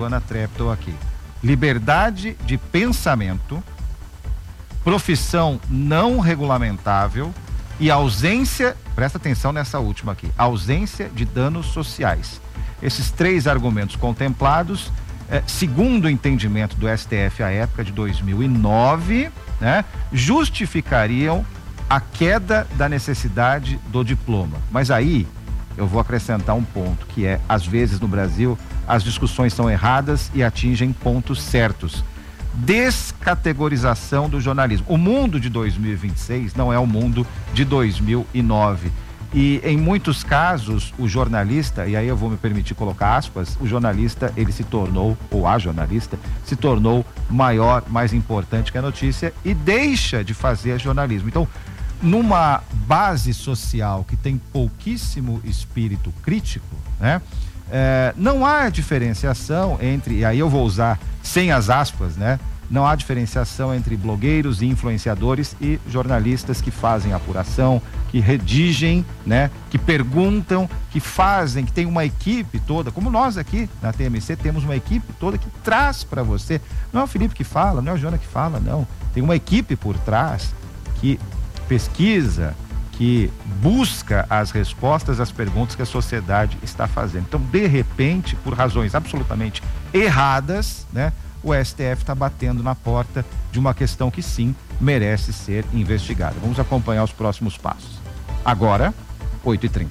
Ana Treptow aqui. Liberdade de pensamento, profissão não regulamentável e ausência, presta atenção nessa última aqui, ausência de danos sociais. Esses 3 argumentos contemplados, segundo o entendimento do STF à época de 2009, né, justificariam a queda da necessidade do diploma. Mas aí eu vou acrescentar um ponto, que é, às vezes no Brasil, as discussões são erradas e atingem pontos certos. Descategorização do jornalismo. O mundo de 2026 não é o mundo de 2009. E em muitos casos, o jornalista, e aí eu vou me permitir colocar aspas, o jornalista, ele se tornou, ou a jornalista, se tornou maior, mais importante que a notícia e deixa de fazer jornalismo. Então, numa base social que tem pouquíssimo espírito crítico, né? Não há diferenciação entre, e aí eu vou usar sem as aspas, né? Não há diferenciação entre blogueiros e influenciadores e jornalistas que fazem apuração, que redigem, né? Que perguntam, que fazem, que tem uma equipe toda, como nós aqui na TMC temos uma equipe toda que traz para você. Não é o Felipe que fala, não é o Joana que fala, não. Tem uma equipe por trás que pesquisa, que busca as respostas às perguntas que a sociedade está fazendo. Então, de repente, por razões absolutamente erradas, né, o STF está batendo na porta de uma questão que sim merece ser investigada. Vamos acompanhar os próximos passos. Agora, 8h30.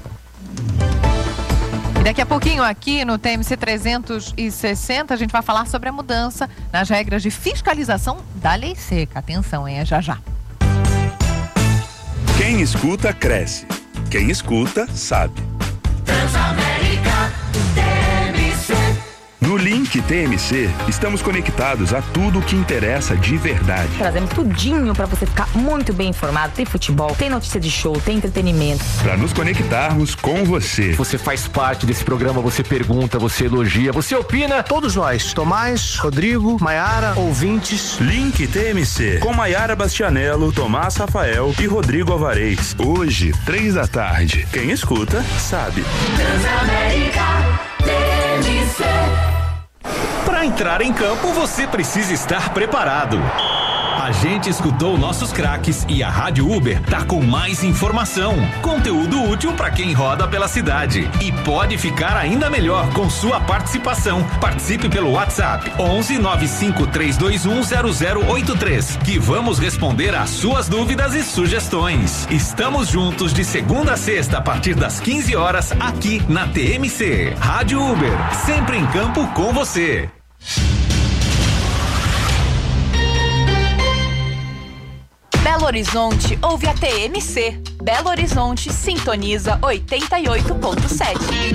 E daqui a pouquinho aqui no TMC 360 a gente vai falar sobre a mudança nas regras de fiscalização da lei seca. Atenção, hein? É já já. Quem escuta, cresce. Quem escuta, sabe. Transamérica TMC. No Link TMC, estamos conectados a tudo o que interessa de verdade. Trazemos tudinho para você ficar muito bem informado. Tem futebol, tem notícia de show, tem entretenimento. Para nos conectarmos com você. Você faz parte desse programa, você pergunta, você elogia, você opina. Todos nós, Tomás, Rodrigo, Maiara, ouvintes. Link TMC, com Maiara Bastianello, Tomás Rafael e Rodrigo Alvarez. Hoje, 3h. Quem escuta, sabe. Transamérica TMC. Para entrar em campo, você precisa estar preparado. A gente escutou nossos craques e a Rádio Uber tá com mais informação, conteúdo útil para quem roda pela cidade. E pode ficar ainda melhor com sua participação. Participe pelo WhatsApp 11 95 321 0083, que vamos responder às suas dúvidas e sugestões. Estamos juntos de segunda a sexta a partir das 15 horas aqui na TMC. Rádio Uber, sempre em campo com você. Belo Horizonte ouve a TMC. Belo Horizonte sintoniza 88.7.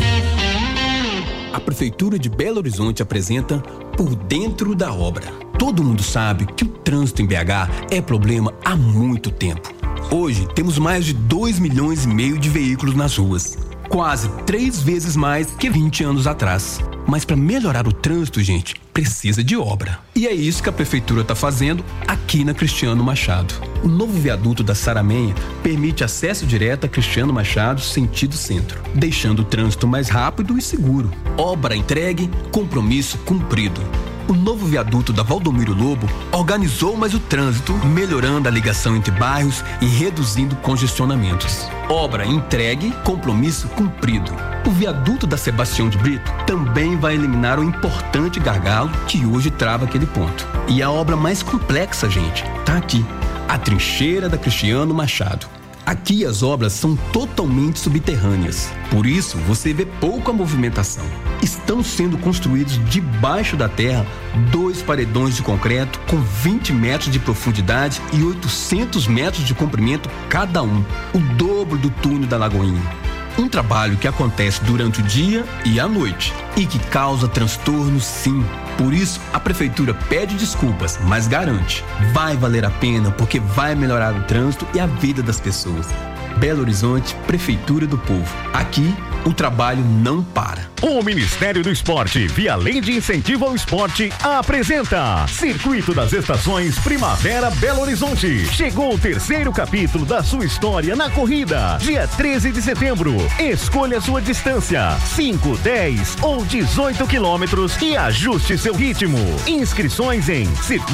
A Prefeitura de Belo Horizonte apresenta Por Dentro da Obra. Todo mundo sabe que o trânsito em BH é problema há muito tempo. Hoje temos mais de 2,5 milhões de veículos nas ruas. Quase 3 vezes mais que 20 anos atrás. Mas para melhorar o trânsito, gente, precisa de obra. E é isso que a Prefeitura está fazendo aqui na Cristiano Machado. O novo viaduto da Saramenha permite acesso direto a Cristiano Machado, sentido centro, deixando o trânsito mais rápido e seguro. Obra entregue, compromisso cumprido. O novo viaduto da Valdomiro Lobo organizou mais o trânsito, melhorando a ligação entre bairros e reduzindo congestionamentos. Obra entregue, compromisso cumprido. O viaduto da Sebastião de Brito também vai eliminar o importante gargalo que hoje trava aquele ponto. E a obra mais complexa, gente, tá aqui. A trincheira da Cristiano Machado. Aqui as obras são totalmente subterrâneas, por isso você vê pouca movimentação. Estão sendo construídos debaixo da terra 2 paredões de concreto com 20 metros de profundidade e 800 metros de comprimento cada um, o dobro do túnel da Lagoinha. Um trabalho que acontece durante o dia e à noite e que causa transtornos, sim. Por isso, a Prefeitura pede desculpas, mas garante, vai valer a pena porque vai melhorar o trânsito e a vida das pessoas. Belo Horizonte, Prefeitura do Povo. Aqui, o trabalho não para. O Ministério do Esporte, via Lei de Incentivo ao Esporte, apresenta Circuito das Estações Primavera Belo Horizonte. Chegou o 3º capítulo da sua história na corrida. Dia 13 de setembro. Escolha sua distância: 5, 10 ou 18 quilômetros e ajuste seu ritmo. Inscrições em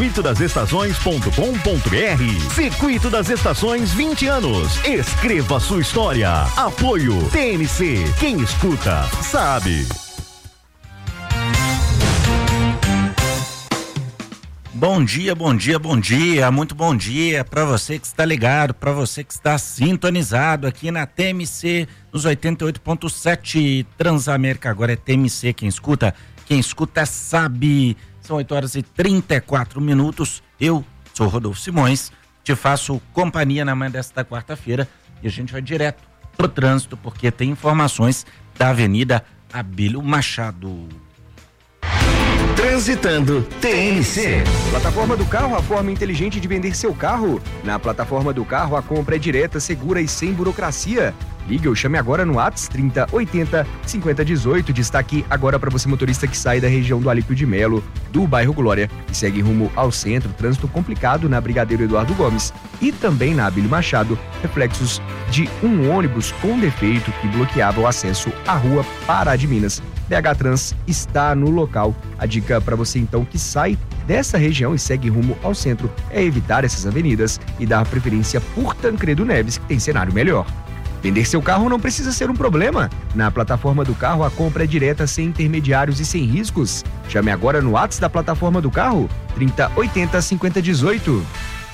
circuitodasestações.com.br. Circuito das Estações 20 anos. Escreva sua história. Apoio TMC. Quem escuta, sabe. Bom dia, bom dia, bom dia, muito bom dia para você que está ligado, para você que está sintonizado aqui na TMC, nos 88.7 Transamérica. Agora é TMC, quem escuta sabe. São 8h34. Eu sou Rodolfo Simões, te faço companhia na manhã desta quarta-feira e a gente vai direto pro trânsito, porque tem informações da Avenida Abílio Machado. Transitando TMC. Plataforma do Carro, a forma inteligente de vender seu carro. Na Plataforma do Carro, a compra é direta, segura e sem burocracia. Ligue ou chame agora no WhatsApp 3080 5018. Destaque agora para você, motorista que sai da região do Alípio de Melo, do bairro Glória, e segue rumo ao centro. Trânsito complicado na Brigadeiro Eduardo Gomes e também na Abílio Machado. Reflexos de um ônibus com defeito que bloqueava o acesso à rua Pará de Minas. BH Trans está no local. A dica para você então que sai dessa região e segue rumo ao centro é evitar essas avenidas e dar preferência por Tancredo Neves, que tem cenário melhor. Vender seu carro não precisa ser um problema. Na Plataforma do Carro, a compra é direta, sem intermediários e sem riscos. Chame agora no WhatsApp da Plataforma do Carro, 3080 5018.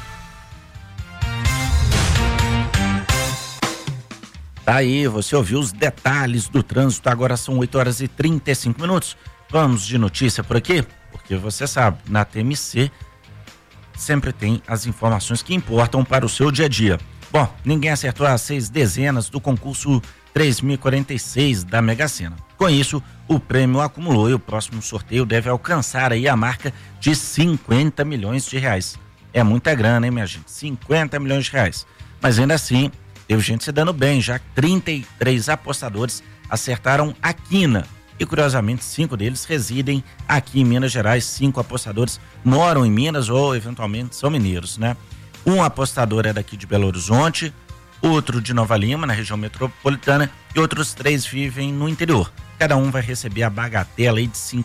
Tá aí, você ouviu os detalhes do trânsito. Agora são 8h35. Vamos de notícia por aqui, porque você sabe, na TMC sempre tem as informações que importam para o seu dia a dia. Bom, ninguém acertou as 6 dezenas do concurso 3.046 da Mega Sena. Com isso, o prêmio acumulou e o próximo sorteio deve alcançar aí a marca de 50 milhões de reais. É muita grana, hein, minha gente? 50 milhões de reais. Mas ainda assim, teve gente se dando bem, já que 33 apostadores acertaram a quina. E curiosamente, 5 deles residem aqui em Minas Gerais. 5 apostadores moram em Minas ou eventualmente são mineiros, né? Um apostador é daqui de Belo Horizonte, outro de Nova Lima, na região metropolitana, e outros 3 vivem no interior. Cada um vai receber a bagatela aí de R$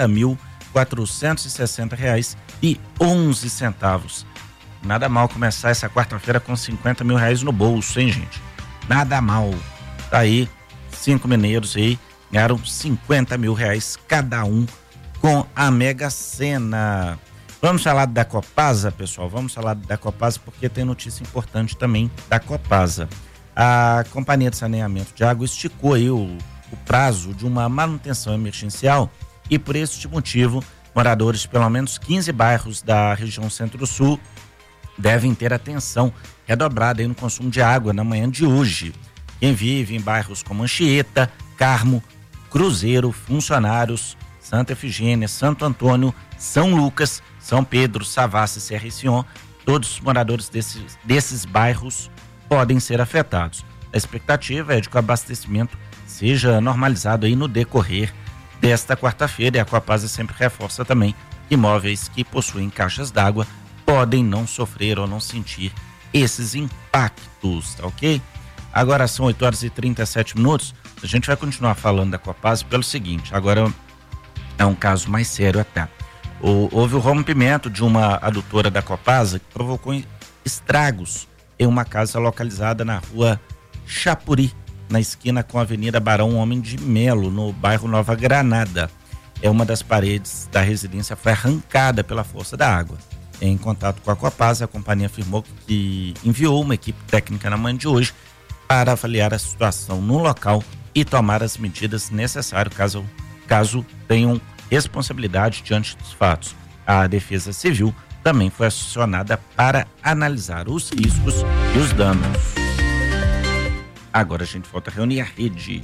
50.460,11. Nada mal começar essa quarta-feira com 50 mil reais no bolso, hein, gente? Nada mal. Tá aí, 5 mineiros aí ganharam 50 mil reais cada um com a Mega Sena. Vamos falar da Copasa, pessoal? Vamos falar da Copasa porque tem notícia importante também da Copasa. A Companhia de Saneamento de Água esticou aí o prazo de uma manutenção emergencial e, por este motivo, moradores de pelo menos 15 bairros da região Centro-Sul devem ter atenção redobrada aí no consumo de água na manhã de hoje. Quem vive em bairros como Anchieta, Carmo, Cruzeiro, Funcionários, Santa Efigênia, Santo Antônio, São Lucas, São Pedro, Savassi, Serra e Sion, todos os moradores desses bairros podem ser afetados. A expectativa é de que o abastecimento seja normalizado aí no decorrer desta quarta-feira, e a Copasa sempre reforça também que imóveis que possuem caixas d'água podem não sofrer ou não sentir esses impactos, tá ok? Agora são 8h37. A gente vai continuar falando da Copasa pelo seguinte, agora é um caso mais sério até. Houve o rompimento de uma adutora da Copasa que provocou estragos em uma casa localizada na rua Chapuri, na esquina com a Avenida Barão Homem de Melo, no bairro Nova Granada. Uma das paredes da residência foi arrancada pela força da água. Em contato com a Copasa, a companhia afirmou que enviou uma equipe técnica na manhã de hoje para avaliar a situação no local e tomar as medidas necessárias caso tenham responsabilidade diante dos fatos. A Defesa Civil também foi acionada para analisar os riscos e os danos. Agora a gente volta a reunir a rede.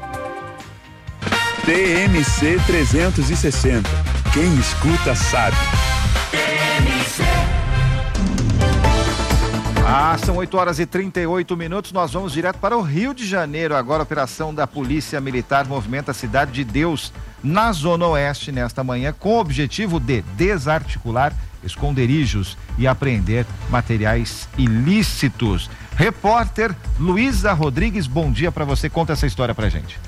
TMC 360. Quem escuta sabe. São 8h38, nós vamos direto para o Rio de Janeiro. Agora a operação da Polícia Militar movimenta a Cidade de Deus na Zona Oeste nesta manhã com o objetivo de desarticular esconderijos e apreender materiais ilícitos. Repórter Luísa Rodrigues, bom dia para você, conta essa história pra gente.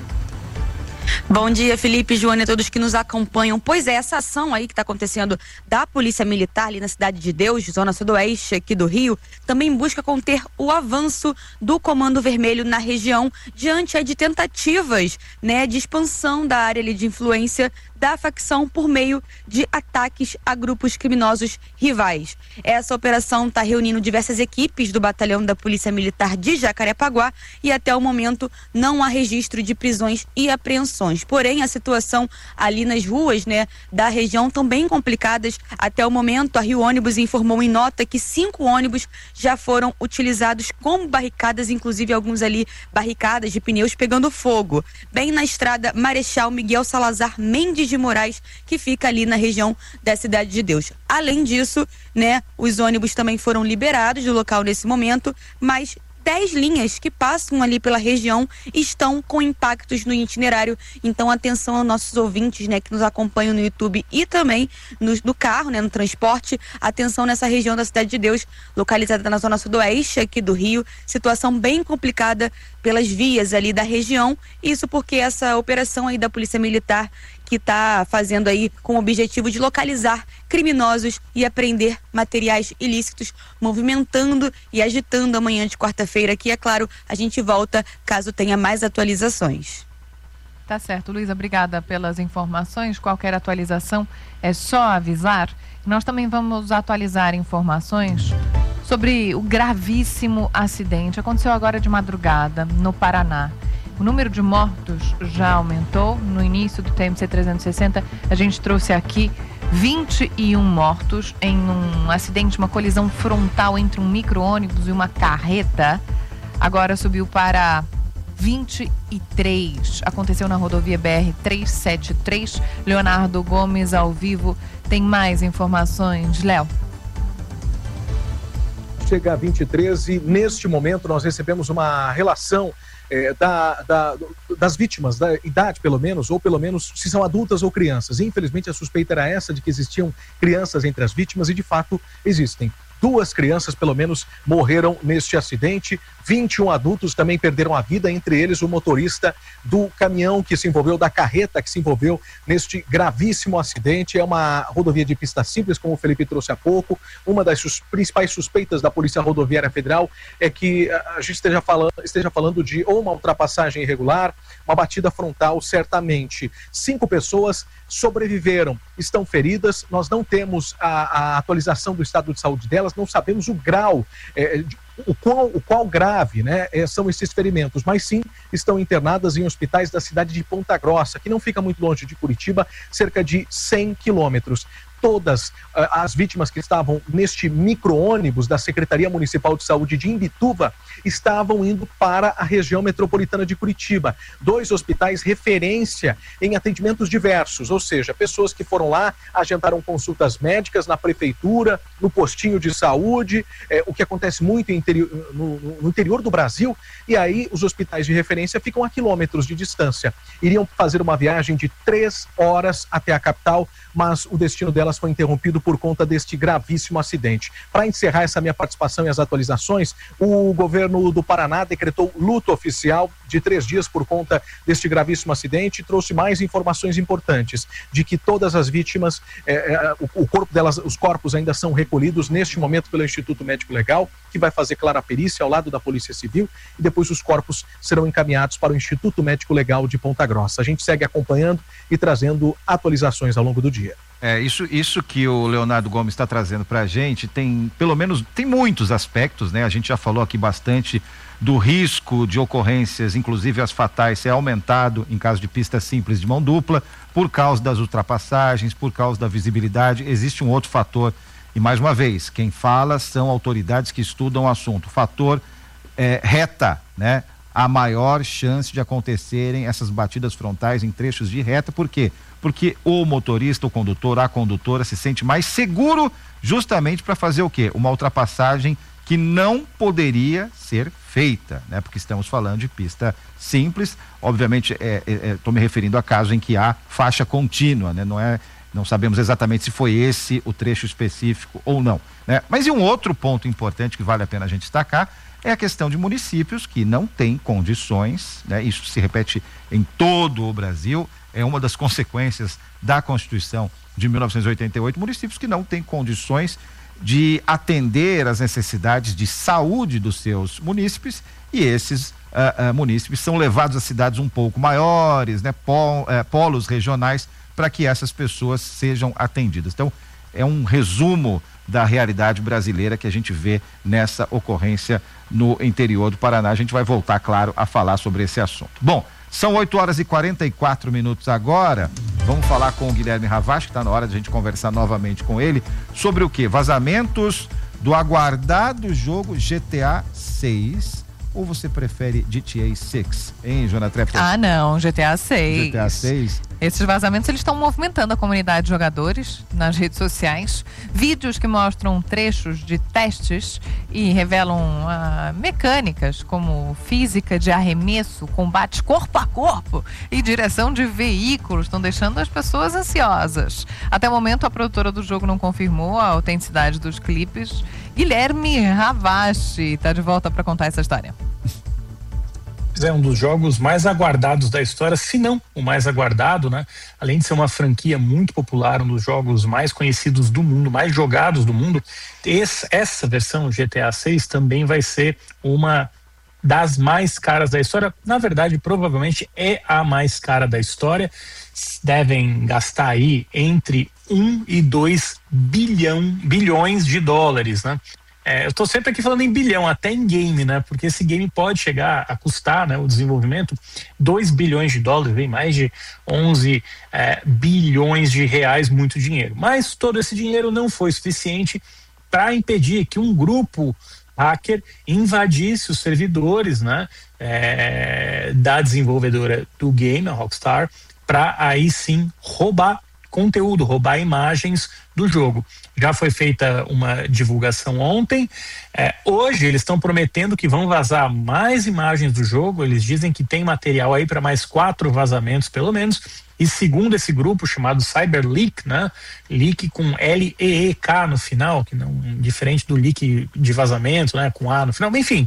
Bom dia, Felipe, Joana e todos que nos acompanham. Pois é, essa ação aí que está acontecendo da Polícia Militar ali na Cidade de Deus, zona sudoeste aqui do Rio, também busca conter o avanço do Comando Vermelho na região diante de tentativas, né, de expansão da área ali de influência da facção por meio de ataques a grupos criminosos rivais. Essa operação está reunindo diversas equipes do batalhão da Polícia Militar de Jacarepaguá e até o momento não há registro de prisões e apreensões. Porém, a situação ali nas ruas, né, da região estão bem complicadas. Até o momento, a Rio Ônibus informou em nota que 5 ônibus já foram utilizados como barricadas, inclusive alguns ali barricadas de pneus pegando fogo. Bem na estrada Marechal Miguel Salazar Mendes de Moraes, que fica ali na região da Cidade de Deus. Além disso, né, os ônibus também foram liberados do local nesse momento, mas 10 linhas que passam ali pela região estão com impactos no itinerário. Então, atenção aos nossos ouvintes, né, que nos acompanham no YouTube e também no carro, né, no transporte. Atenção nessa região da Cidade de Deus, localizada na zona sudoeste aqui do Rio. Situação bem complicada pelas vias ali da região. Isso porque essa operação aí da Polícia Militar que está fazendo aí com o objetivo de localizar criminosos e apreender materiais ilícitos, movimentando e agitando amanhã de quarta-feira, que é claro, a gente volta caso tenha mais atualizações. Tá certo, Luísa, obrigada pelas informações. Qualquer atualização é só avisar. Nós também vamos atualizar informações sobre o gravíssimo acidente. Aconteceu agora de madrugada no Paraná. O número de mortos já aumentou. No início do TMC 360, a gente trouxe aqui 21 mortos em um acidente, uma colisão frontal entre um micro-ônibus e uma carreta. Agora subiu para 23. Aconteceu na rodovia BR-373. Leonardo Gomes, ao vivo, tem mais informações. Léo. Chega a 23 e neste momento nós recebemos uma relação das vítimas, da idade pelo menos, ou pelo menos se são adultas ou crianças. Infelizmente a suspeita era essa, de que existiam crianças entre as vítimas e de fato existem. 2 crianças, pelo menos, morreram neste acidente. 21 adultos também perderam a vida, entre eles o motorista do caminhão que se envolveu, da carreta que se envolveu neste gravíssimo acidente. É uma rodovia de pista simples, como o Felipe trouxe há pouco. Uma das principais suspeitas da Polícia Rodoviária Federal é que a gente esteja falando de ou uma ultrapassagem irregular, uma batida frontal, certamente. 5 pessoas sobreviveram, estão feridas. Nós não temos a atualização do estado de saúde delas, não sabemos o grau, o qual grave, né, são esses ferimentos, mas sim estão internadas em hospitais da cidade de Ponta Grossa, que não fica muito longe de Curitiba, cerca de 100 quilômetros. Todas as vítimas que estavam neste micro-ônibus da Secretaria Municipal de Saúde de Imbituva estavam indo para a região metropolitana de Curitiba. 2 hospitais referência em atendimentos diversos, ou seja, pessoas que foram lá, agendaram consultas médicas na prefeitura, no postinho de saúde, o que acontece muito no interior do Brasil, e aí os hospitais de referência ficam a quilômetros de distância. Iriam fazer uma viagem de 3 horas até a capital, mas o destino delas foi interrompido por conta deste gravíssimo acidente. Para encerrar essa minha participação e as atualizações, o governo do Paraná decretou luto oficial de 3 dias por conta deste gravíssimo acidente e trouxe mais informações importantes de que todas as vítimas, o corpo delas, os corpos ainda são recolhidos neste momento pelo Instituto Médico Legal, que vai fazer clara perícia ao lado da Polícia Civil, e depois os corpos serão encaminhados para o Instituto Médico Legal de Ponta Grossa. A gente segue acompanhando e trazendo atualizações ao longo do dia. Isso que o Leonardo Gomes está trazendo para a gente tem muitos aspectos, né? A gente já falou aqui bastante do risco de ocorrências, inclusive as fatais, ser aumentado em caso de pista simples de mão dupla, por causa das ultrapassagens, por causa da visibilidade. Existe um outro fator, e mais uma vez, quem fala são autoridades que estudam o assunto. Fator reta, né? A maior chance de acontecerem essas batidas frontais em trechos de reta. Por quê? Porque o motorista, o condutor, a condutora se sente mais seguro justamente para fazer o quê? Uma ultrapassagem que que não poderia ser feita, né? Porque estamos falando de pista simples, obviamente estou me referindo a casos em que há faixa contínua, né? Não sabemos exatamente se foi esse o trecho específico ou não, né? Mas e um outro ponto importante que vale a pena a gente destacar é a questão de municípios que não têm condições, né? Isso se repete em todo o Brasil, é uma das consequências da Constituição de 1988, municípios que não têm condições de atender às necessidades de saúde dos seus munícipes, e esses munícipes são levados a cidades um pouco maiores, né? Polos regionais, para que essas pessoas sejam atendidas. Então, é um resumo da realidade brasileira que a gente vê nessa ocorrência no interior do Paraná. A gente vai voltar, claro, a falar sobre esse assunto. Bom, são 8h44 agora. Vamos falar com o Guilherme Ravache, que está na hora de a gente conversar novamente com ele sobre o quê? Vazamentos do aguardado jogo GTA 6. Ou você prefere GTA 6, hein, Jonathan? Ah, não, GTA 6. GTA 6. Esses vazamentos, eles estão movimentando a comunidade de jogadores nas redes sociais. Vídeos que mostram trechos de testes e revelam mecânicas como física de arremesso, combate corpo a corpo e direção de veículos estão deixando as pessoas ansiosas. Até o momento, a produtora do jogo não confirmou a autenticidade dos clipes. Guilherme Ravache está de volta para contar essa história. É um dos jogos mais aguardados da história, se não o mais aguardado, né? Além de ser uma franquia muito popular, um dos jogos mais conhecidos do mundo, mais jogados do mundo, essa versão GTA 6 também vai ser uma das mais caras da história. Na verdade, provavelmente é a mais cara da história. Devem gastar aí entre 1 e 2 bilhões de dólares, né? Eu estou sempre aqui falando em bilhão, até em game, né? Porque esse game pode chegar a custar, né, o desenvolvimento, 2 bilhões de dólares, vem mais de 11 bilhões de reais, muito dinheiro. Mas todo esse dinheiro não foi suficiente para impedir que um grupo hacker invadisse os servidores, né, da desenvolvedora do game, a Rockstar, para aí sim roubar conteúdo, roubar imagens do jogo. Já foi feita uma divulgação ontem. Hoje eles estão prometendo que vão vazar mais imagens do jogo. Eles dizem que tem material aí para mais 4 vazamentos, pelo menos. E segundo esse grupo chamado Cyberleak, né? Leak com L-E-E-K no final, que não diferente do leak de vazamento, né? Com A no final. Enfim,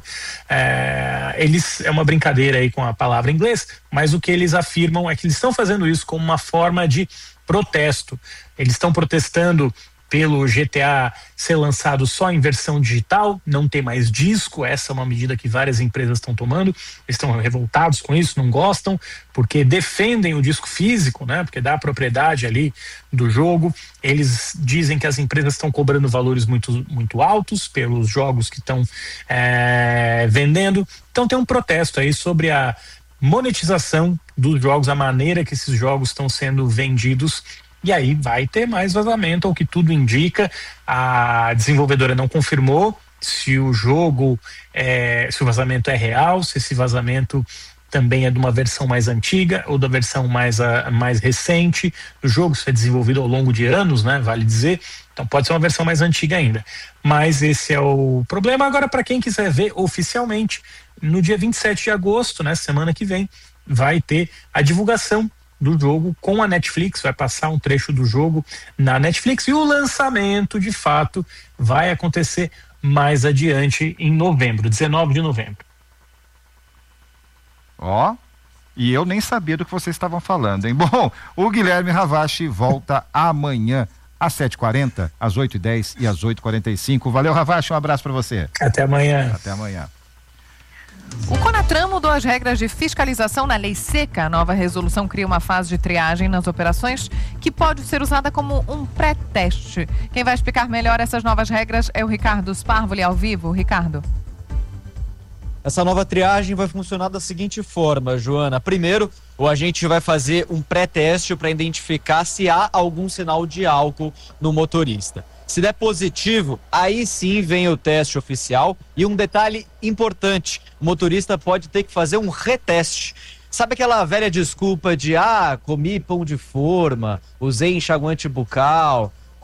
é uma brincadeira aí com a palavra em inglês, mas o que eles afirmam é que eles estão fazendo isso como uma forma de protesto. Eles estão protestando pelo GTA ser lançado só em versão digital, não ter mais disco. Essa é uma medida que várias empresas estão tomando. Eles estão revoltados com isso, não gostam, porque defendem o disco físico, né? Porque dá a propriedade ali do jogo. Eles dizem que as empresas estão cobrando valores muito, muito altos pelos jogos que estão vendendo. Então tem um protesto aí sobre a monetização dos jogos, a maneira que esses jogos estão sendo vendidos. E aí vai ter mais vazamento, ao que tudo indica. A desenvolvedora não confirmou se o jogo, se o vazamento é real, se esse vazamento também é de uma versão mais antiga ou da versão mais recente. O jogo foi desenvolvido ao longo de anos, né? Vale dizer. Então pode ser uma versão mais antiga ainda. Mas esse é o problema. Agora, para quem quiser ver oficialmente, no dia 27 de agosto, né, semana que vem, vai ter a divulgação do jogo com a Netflix. Vai passar um trecho do jogo na Netflix e o lançamento, de fato, vai acontecer mais adiante em novembro, 19 de novembro. E eu nem sabia do que vocês estavam falando, hein? Bom, o Guilherme Ravache volta amanhã às 7h40, às 8h10 e às 8h45. Valeu, Ravache, um abraço para você. Até amanhã. Até amanhã. O CONATRAN mudou as regras de fiscalização na lei seca. A nova resolução cria uma fase de triagem nas operações que pode ser usada como um pré-teste. Quem vai explicar melhor essas novas regras é o Ricardo Sparvoli, ao vivo. Ricardo. Essa nova triagem vai funcionar da seguinte forma, Joana. Primeiro, o agente vai fazer um pré-teste para identificar se há algum sinal de álcool no motorista. Se der positivo, aí sim vem o teste oficial. E um detalhe importante, o motorista pode ter que fazer um reteste. Sabe aquela velha desculpa de comi pão de forma, usei enxaguante bucal,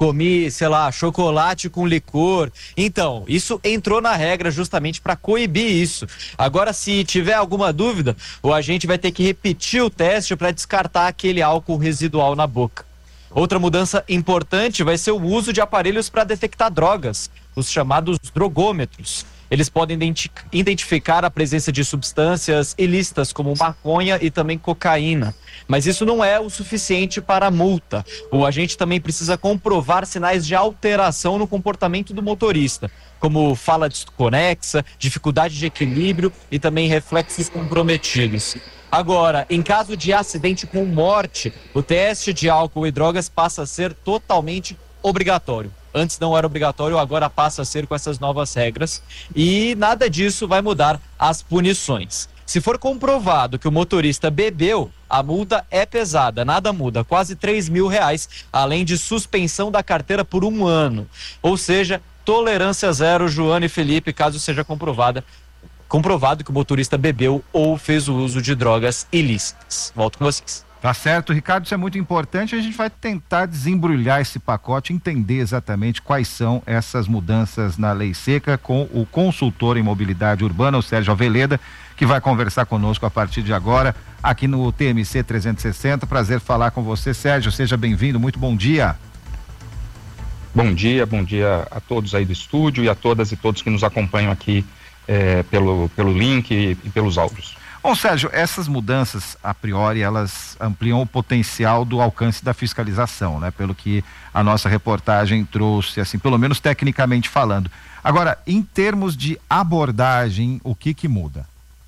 comi, sei lá, chocolate com licor. Então, isso entrou na regra justamente para coibir isso. Agora, se tiver alguma dúvida, o agente vai ter que repetir o teste para descartar aquele álcool residual na boca. Outra mudança importante vai ser o uso de aparelhos para detectar drogas, os chamados drogômetros. Eles podem identificar a presença de substâncias ilícitas como maconha e também cocaína. Mas isso não é o suficiente para a multa. O agente também precisa comprovar sinais de alteração no comportamento do motorista, como fala desconexa, dificuldade de equilíbrio e também reflexos comprometidos. Agora, em caso de acidente com morte, o teste de álcool e drogas passa a ser totalmente obrigatório. Antes não era obrigatório, agora passa a ser com essas novas regras. E nada disso vai mudar as punições. Se for comprovado que o motorista bebeu, a multa é pesada, nada muda, quase R$3.000, além de suspensão da carteira por 1 ano. Ou seja, tolerância zero, Joana e Felipe, caso seja comprovado que o motorista bebeu ou fez o uso de drogas ilícitas. Volto com vocês. Tá certo, Ricardo, isso é muito importante. A gente vai tentar desembrulhar esse pacote, entender exatamente quais são essas mudanças na lei seca com o consultor em mobilidade urbana, o Sérgio Aveleda, que vai conversar conosco a partir de agora aqui no TMC 360. Prazer falar com você, Sérgio. Seja bem-vindo, muito bom dia. Bom dia a todos aí do estúdio e a todas e todos que nos acompanham aqui pelo link e pelos áudios. Bom, Sérgio, essas mudanças, a priori, elas ampliam o potencial do alcance da fiscalização, né? Pelo que a nossa reportagem trouxe, assim, pelo menos tecnicamente falando. Agora, em termos de abordagem, o que muda?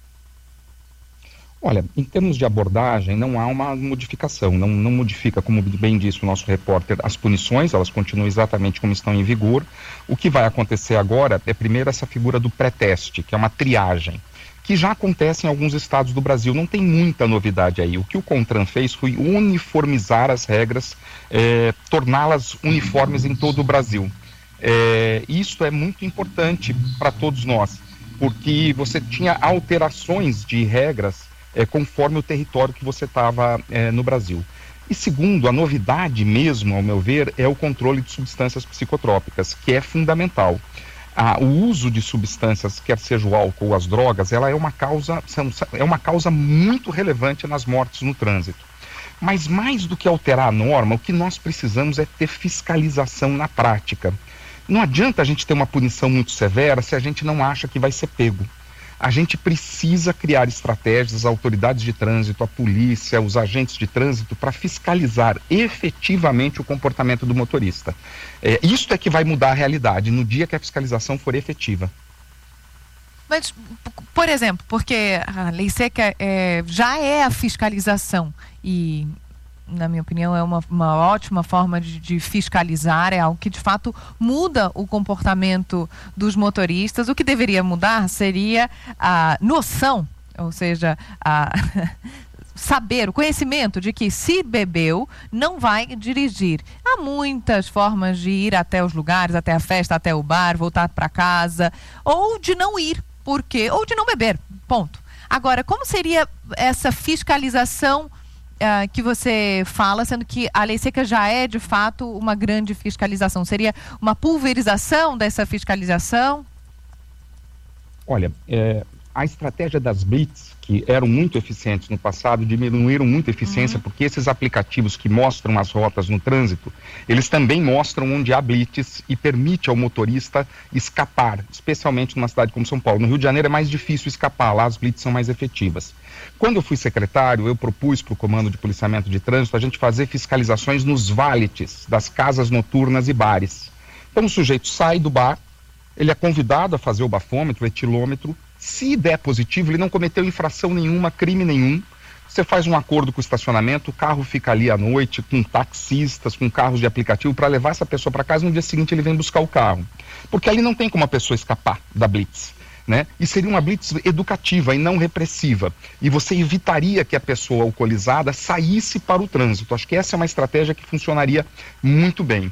Olha, em termos de abordagem, não há uma modificação, não modifica, como bem disse o nosso repórter, as punições, elas continuam exatamente como estão em vigor. O que vai acontecer agora é primeiro essa figura do pré-teste, que é uma triagem, que já acontece em alguns estados do Brasil, não tem muita novidade aí. O que o CONTRAN fez foi uniformizar as regras, torná-las uniformes em todo o Brasil. Isso é muito importante para todos nós, porque você tinha alterações de regras conforme o território que você estava no Brasil. E segundo, a novidade mesmo, ao meu ver, é o controle de substâncias psicotrópicas, que é fundamental. O uso de substâncias, quer seja o álcool ou as drogas, ela é uma causa muito relevante nas mortes no trânsito. Mas mais do que alterar a norma, o que nós precisamos é ter fiscalização na prática. Não adianta a gente ter uma punição muito severa se a gente não acha que vai ser pego. A gente precisa criar estratégias, as autoridades de trânsito, a polícia, os agentes de trânsito, para fiscalizar efetivamente o comportamento do motorista. Isso é que vai mudar a realidade no dia que a fiscalização for efetiva. Mas, por exemplo, porque a lei seca já é a fiscalização e, na minha opinião, é uma ótima forma de fiscalizar, é algo que de fato muda o comportamento dos motoristas. O que deveria mudar seria a noção, ou seja, saber, o conhecimento de que se bebeu, não vai dirigir. Há muitas formas de ir até os lugares, até a festa, até o bar, voltar para casa, ou de não ir, ou de não beber, ponto. Agora, como seria essa fiscalização que você fala, sendo que a lei seca já é, de fato, uma grande fiscalização? Seria uma pulverização dessa fiscalização? Olha, a estratégia das blitz, que eram muito eficientes no passado, diminuíram muito a eficiência, porque esses aplicativos que mostram as rotas no trânsito, eles também mostram onde há blitz e permite ao motorista escapar, especialmente numa cidade como São Paulo. No Rio de Janeiro é mais difícil escapar, lá as blitz são mais efetivas. Quando eu fui secretário, eu propus para o Comando de Policiamento de Trânsito a gente fazer fiscalizações nos valetes das casas noturnas e bares. Então o sujeito sai do bar, ele é convidado a fazer o bafômetro, o etilômetro. Se der positivo, ele não cometeu infração nenhuma, crime nenhum. Você faz um acordo com o estacionamento, o carro fica ali à noite com taxistas, com carros de aplicativo para levar essa pessoa para casa. No dia seguinte ele vem buscar o carro, porque ali não tem como a pessoa escapar da blitz, né? E seria uma blitz educativa e não repressiva, e você evitaria que a pessoa alcoolizada saísse para o trânsito. Acho que essa é uma estratégia que funcionaria muito bem.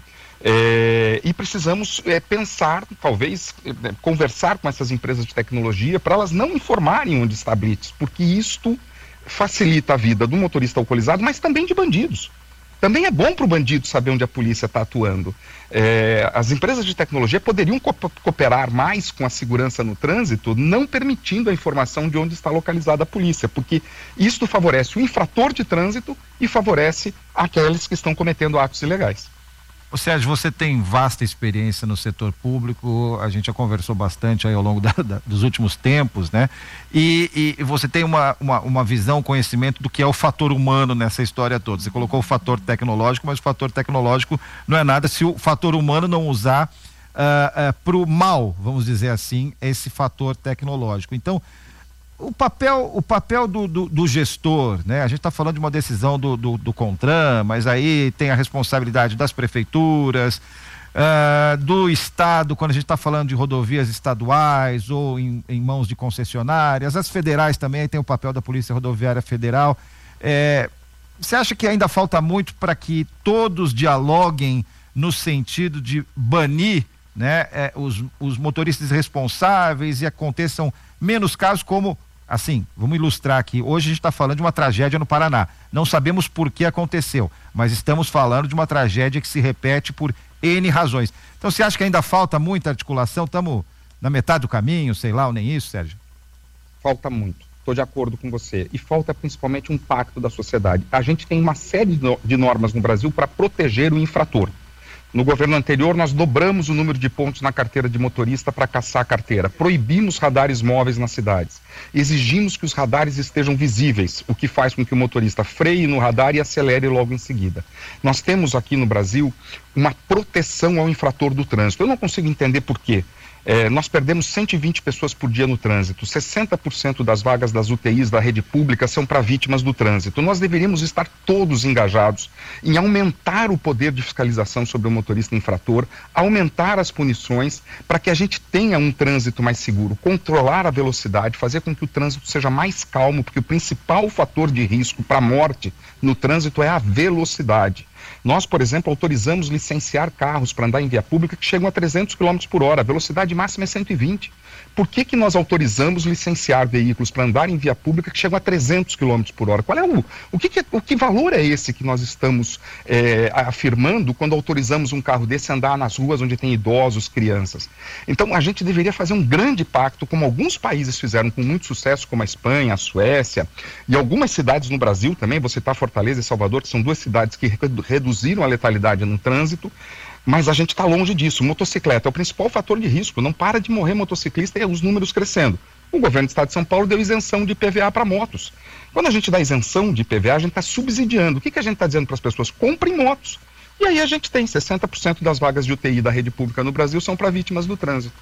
E precisamos pensar, talvez, conversar com essas empresas de tecnologia para elas não informarem onde está a blitz, porque isto facilita a vida do motorista alcoolizado, mas também de bandidos. Também é bom para o bandido saber onde a polícia está atuando. As empresas de tecnologia poderiam cooperar mais com a segurança no trânsito, não permitindo a informação de onde está localizada a polícia, porque isto favorece o infrator de trânsito e favorece aqueles que estão cometendo atos ilegais. Ô Sérgio, você tem vasta experiência no setor público, a gente já conversou bastante aí ao longo dos últimos tempos, né? E você tem uma visão, conhecimento do que é o fator humano nessa história toda. Você colocou o fator tecnológico, mas o fator tecnológico não é nada se o fator humano não usar para o mal, vamos dizer assim, esse fator tecnológico. Então, o papel do gestor, né? A gente está falando de uma decisão do CONTRAN, mas aí tem a responsabilidade das prefeituras, do Estado, quando a gente está falando de rodovias estaduais ou em mãos de concessionárias, as federais também, aí tem o papel da Polícia Rodoviária Federal. Você acha que ainda falta muito para que todos dialoguem no sentido de banir, né, os motoristas responsáveis e aconteçam menos casos como... Assim, vamos ilustrar aqui. Hoje a gente está falando de uma tragédia no Paraná. Não sabemos por que aconteceu, mas estamos falando de uma tragédia que se repete por N razões. Então, você acha que ainda falta muita articulação? Estamos na metade do caminho, sei lá, ou nem isso, Sérgio? Falta muito. Estou de acordo com você. E falta principalmente um pacto da sociedade. A gente tem uma série de normas no Brasil para proteger o infrator. No governo anterior, nós dobramos o número de pontos na carteira de motorista para caçar a carteira. Proibimos radares móveis nas cidades. Exigimos que os radares estejam visíveis, o que faz com que o motorista freie no radar e acelere logo em seguida. Nós temos aqui no Brasil uma proteção ao infrator do trânsito. Eu não consigo entender por quê. Nós perdemos 120 pessoas por dia no trânsito, 60% das vagas das UTIs da rede pública são para vítimas do trânsito. Nós deveríamos estar todos engajados em aumentar o poder de fiscalização sobre o motorista infrator, aumentar as punições para que a gente tenha um trânsito mais seguro, controlar a velocidade, fazer com que o trânsito seja mais calmo, porque o principal fator de risco para a morte no trânsito é a velocidade. Nós, por exemplo, autorizamos licenciar carros para andar em via pública que chegam a 300 km por hora, a velocidade máxima é 120. Por que nós autorizamos licenciar veículos para andar em via pública que chegam a 300 km por hora? Qual é o que valor é esse que nós estamos afirmando quando autorizamos um carro desse a andar nas ruas onde tem idosos, crianças? Então, a gente deveria fazer um grande pacto, como alguns países fizeram com muito sucesso, como a Espanha, a Suécia e algumas cidades no Brasil também, vou citar Fortaleza e Salvador, que são duas cidades que reduziram a letalidade no trânsito. Mas a gente está longe disso. Motocicleta é o principal fator de risco. Não para de morrer motociclista e os números crescendo. O governo do estado de São Paulo deu isenção de IPVA para motos. Quando a gente dá isenção de IPVA, a gente está subsidiando. O que a gente está dizendo para as pessoas? Comprem motos. E aí a gente tem 60% das vagas de UTI da rede pública no Brasil são para vítimas do trânsito.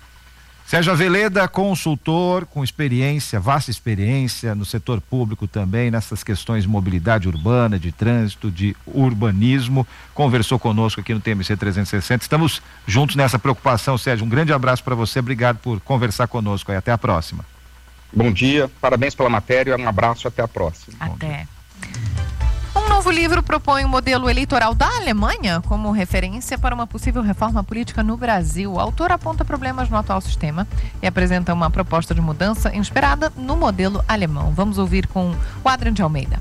Sérgio Aveleda, consultor com experiência, vasta experiência no setor público também, nessas questões de mobilidade urbana, de trânsito, de urbanismo, conversou conosco aqui no TMC 360. Estamos juntos nessa preocupação, Sérgio. Um grande abraço para você, obrigado por conversar conosco e até a próxima. Bom dia, parabéns pela matéria, um abraço e até a próxima. Até. Um novo livro propõe um modelo eleitoral da Alemanha como referência para uma possível reforma política no Brasil. O autor aponta problemas no atual sistema e apresenta uma proposta de mudança inspirada no modelo alemão. Vamos ouvir com o Adrian de Almeida.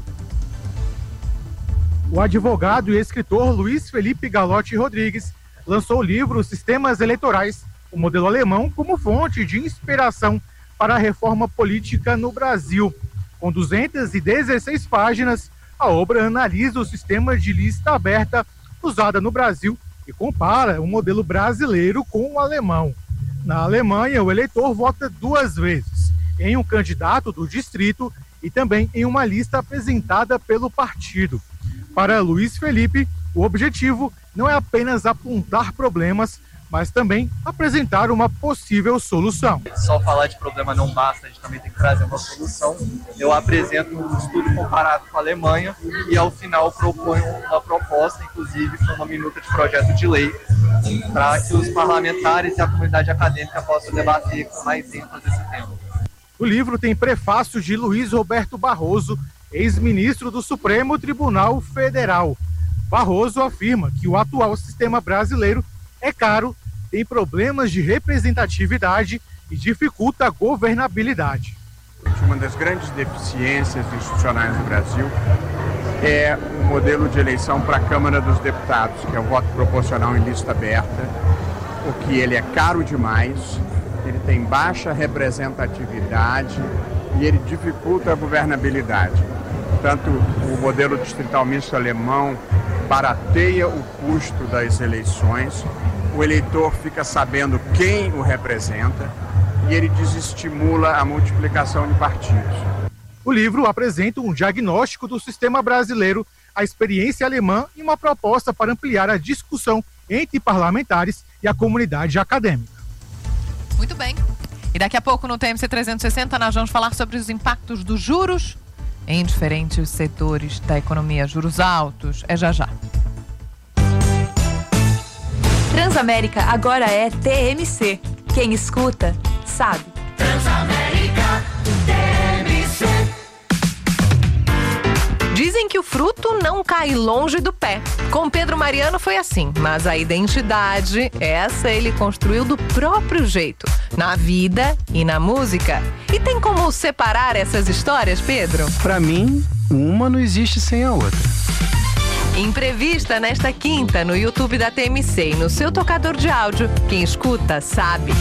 O advogado e escritor Luiz Felipe Galotti Rodrigues lançou o livro Sistemas Eleitorais, o modelo alemão, como fonte de inspiração para a reforma política no Brasil. Com 216 páginas, a obra analisa o sistema de lista aberta usada no Brasil e compara o modelo brasileiro com o alemão. Na Alemanha, o eleitor vota 2 vezes, em um candidato do distrito e também em uma lista apresentada pelo partido. Para Luiz Felipe, o objetivo não é apenas apontar problemas, mas também apresentar uma possível solução. Só falar de problema não basta, a gente também tem que trazer uma solução. Eu apresento um estudo comparado com a Alemanha e ao final proponho uma proposta, inclusive com uma minuta de projeto de lei, para que os parlamentares e a comunidade acadêmica possam debater com mais ênfase esse tema. O livro tem prefácio de Luiz Roberto Barroso, ex-ministro do Supremo Tribunal Federal. Barroso afirma que o atual sistema brasileiro é caro, tem problemas de representatividade e dificulta a governabilidade. Uma das grandes deficiências institucionais do Brasil é um modelo de eleição para a Câmara dos Deputados, que é o voto proporcional em lista aberta, porque ele é caro demais, ele tem baixa representatividade e ele dificulta a governabilidade. Portanto, o modelo distrital misto alemão barateia o custo das eleições, o eleitor fica sabendo quem o representa e ele desestimula a multiplicação de partidos. O livro apresenta um diagnóstico do sistema brasileiro, a experiência alemã e uma proposta para ampliar a discussão entre parlamentares e a comunidade acadêmica. Muito bem. E daqui a pouco no TMC 360 nós vamos falar sobre os impactos dos juros em diferentes setores da economia. Juros altos. É já já. Transamérica agora é TMC. Quem escuta, sabe. Transamérica TMC. Dizem que o fruto não cai longe do pé. Com Pedro Mariano foi assim, mas a identidade, essa ele construiu do próprio jeito, na vida e na música. E tem como separar essas histórias, Pedro? Pra mim, uma não existe sem a outra. Entrevista nesta quinta no YouTube da TMC e no seu tocador de áudio. Quem escuta, sabe.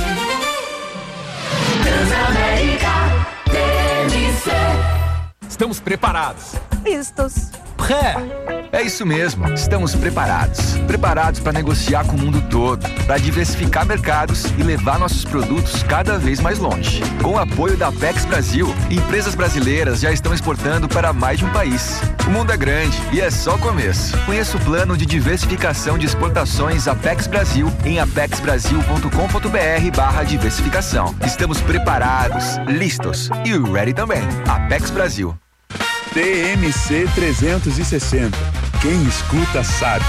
Transamérica TMC. Estamos preparados. Vistos. É isso mesmo, estamos preparados. Preparados para negociar com o mundo todo, para diversificar mercados e levar nossos produtos cada vez mais longe. Com o apoio da Apex Brasil, empresas brasileiras já estão exportando para mais de um país. O mundo é grande e é só o começo. Conheça o plano de diversificação de exportações Apex Brasil em apexbrasil.com.br/diversificação. Estamos preparados, listos e ready também. Apex Brasil. TMC 360. Quem escuta sabe.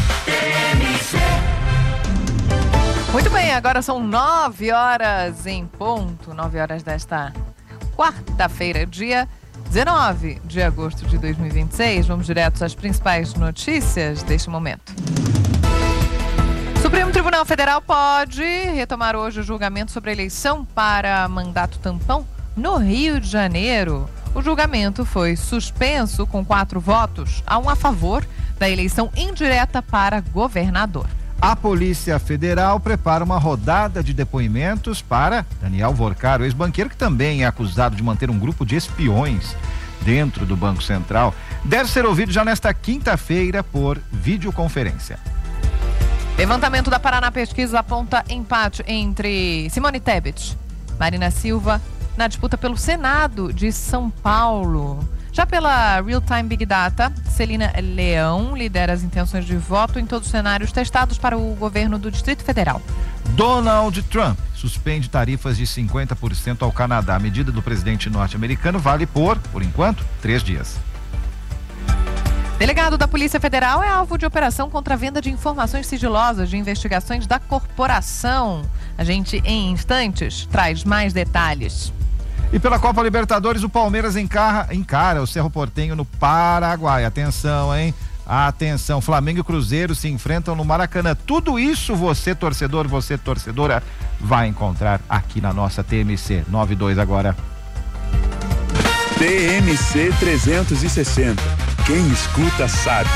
Muito bem, agora são 9 horas em ponto. 9 horas desta quarta-feira, dia 19 de agosto de 2026. Vamos direto às principais notícias deste momento. Supremo Tribunal Federal pode retomar hoje o julgamento sobre a eleição para mandato tampão no Rio de Janeiro. O julgamento foi suspenso com 4 votos a 1 a favor da eleição indireta para governador. A Polícia Federal prepara uma rodada de depoimentos para Daniel Vorcaro, ex-banqueiro que também é acusado de manter um grupo de espiões dentro do Banco Central. Deve ser ouvido já nesta quinta-feira por videoconferência. Levantamento da Paraná Pesquisa aponta empate entre Simone Tebet, Marina Silva, na disputa pelo Senado de São Paulo. Já pela Real Time Big Data, Celina Leão lidera as intenções de voto em todos os cenários testados para o governo do Distrito Federal. Donald Trump suspende tarifas de 50% ao Canadá. A medida do presidente norte-americano vale por enquanto, 3 dias. Delegado da Polícia Federal é alvo de operação contra a venda de informações sigilosas de investigações da corporação. A gente, em instantes, traz mais detalhes. E pela Copa Libertadores, o Palmeiras encara o Cerro Porteño no Paraguai. Atenção, hein? Atenção, Flamengo e Cruzeiro se enfrentam no Maracanã. Tudo isso você, torcedor, você, torcedora, vai encontrar aqui na nossa TMC 92 agora. TMC 360. Quem escuta sabe.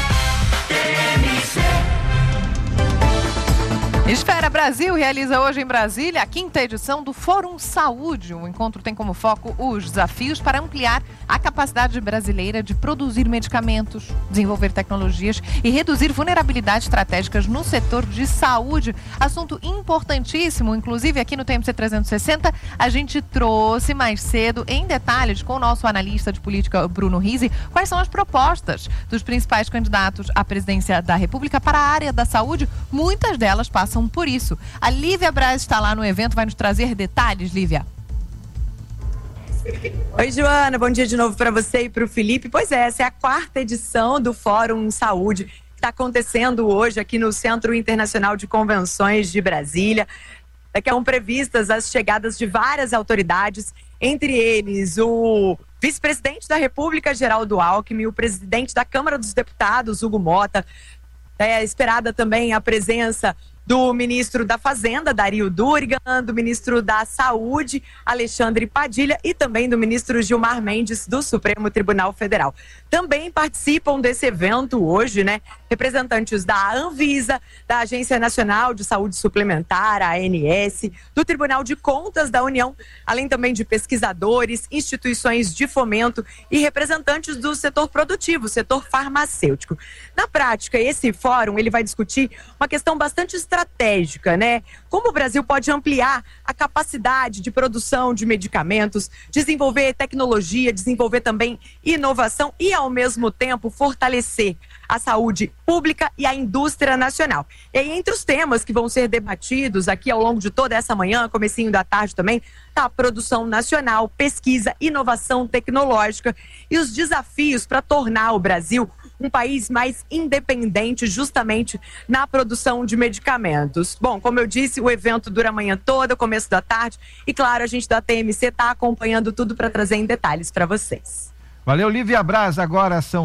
Esfera Brasil realiza hoje em Brasília a 5ª edição do Fórum Saúde. O encontro tem como foco os desafios para ampliar a capacidade brasileira de produzir medicamentos, desenvolver tecnologias e reduzir vulnerabilidades estratégicas no setor de saúde. Assunto importantíssimo, inclusive aqui no TMC 360, a gente trouxe mais cedo em detalhes com o nosso analista de política, Bruno Rizzi, quais são as propostas dos principais candidatos à presidência da República para a área da saúde. Muitas delas passam por isso. A Lívia Braz está lá no evento, vai nos trazer detalhes, Lívia. Oi, Joana, bom dia de novo para você e para o Felipe. Pois é, essa é a 4ª edição do Fórum Saúde, que está acontecendo hoje aqui no Centro Internacional de Convenções de Brasília. Daqui a pouco previstas as chegadas de várias autoridades, entre eles o vice-presidente da República, Geraldo Alckmin, o presidente da Câmara dos Deputados, Hugo Mota. É esperada também a presença do ministro da Fazenda, Dario Durigan, do ministro da Saúde, Alexandre Padilha, e também do ministro Gilmar Mendes, do Supremo Tribunal Federal. Também participam desse evento hoje, né, representantes da Anvisa, da Agência Nacional de Saúde Suplementar, a ANS, do Tribunal de Contas da União, além também de pesquisadores, instituições de fomento e representantes do setor produtivo, setor farmacêutico. Na prática, esse fórum ele vai discutir uma questão bastante estratégica, né? Como o Brasil pode ampliar a capacidade de produção de medicamentos, desenvolver tecnologia, desenvolver também inovação e, ao mesmo tempo, fortalecer a saúde pública e a indústria nacional. E aí, entre os temas que vão ser debatidos aqui ao longo de toda essa manhã, comecinho da tarde também, tá a produção nacional, pesquisa, inovação tecnológica e os desafios para tornar o Brasil um país mais independente justamente na produção de medicamentos. Bom, como eu disse, o evento dura a manhã toda, começo da tarde, e claro, a gente da TMC está acompanhando tudo para trazer em detalhes para vocês. Valeu, Lívia Braz. Agora são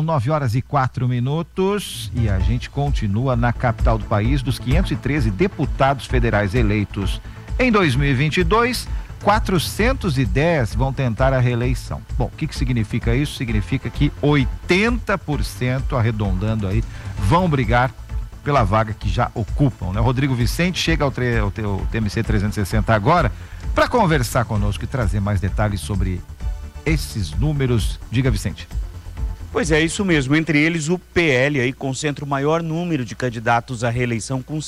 9h04 e a gente continua na capital do país. Dos 513 deputados federais eleitos em 2022, 410 vão tentar a reeleição. Bom, o que significa isso? Significa que 80%, arredondando aí, vão brigar pela vaga que já ocupam, né? Rodrigo Vicente chega ao TMC 360 agora para conversar conosco e trazer mais detalhes sobre esses números. Diga, Vicente. Pois é, isso mesmo. Entre eles, o PL aí concentra o maior número de candidatos à reeleição, com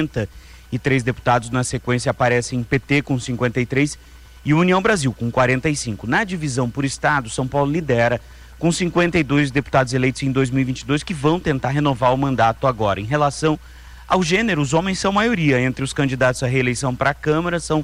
73 deputados. Na sequência aparecem PT com 53 e União Brasil com 45. Na divisão por estado, São Paulo lidera com 52 deputados eleitos em 2022 que vão tentar renovar o mandato agora. Em relação ao gênero, os homens são maioria. Entre os candidatos à reeleição para a Câmara são